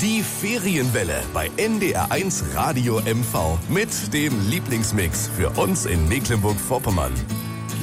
Die Ferienwelle bei NDR1 Radio MV mit dem Lieblingsmix für uns in Mecklenburg-Vorpommern.